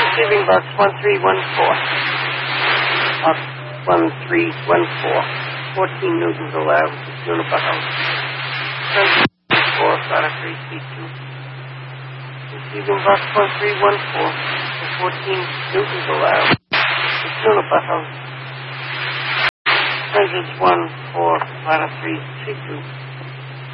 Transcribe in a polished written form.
Receiving box 1314. Box 1314. 14 newtons allowed. Juniper House. 4, Clara 3C2. Receiving box 1314. 14 newtons allowed. Juniper House. 1 4, Clara 3C2.